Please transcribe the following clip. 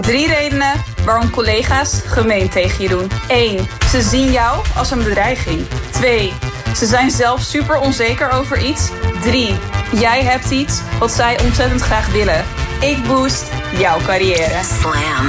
3 redenen waarom collega's gemeen tegen je doen. 1. Ze zien jou als een bedreiging. 2. Ze zijn zelf super onzeker over iets. 3. Jij hebt iets wat zij ontzettend graag willen. Ik boost jouw carrière. Slam.